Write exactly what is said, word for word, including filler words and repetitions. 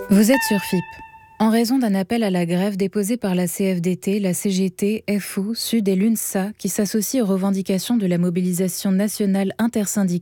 Vous êtes sur F I P. En raison d'un appel à la grève déposé par la C F D T, la C G T, F O, Sud et l'UNSA, qui s'associe aux revendications de la mobilisation nationale intersyndicale